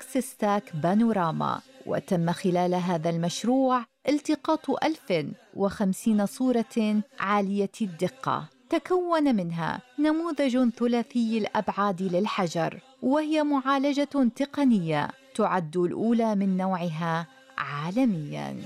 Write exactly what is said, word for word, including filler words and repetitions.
بوكس ستاك بانوراما. وتم خلال هذا المشروع التقاط ألف وخمسين صورة عالية الدقة تكون منها نموذج ثلاثي الأبعاد للحجر، وهي معالجة تقنية تعد الأولى من نوعها عالمياً.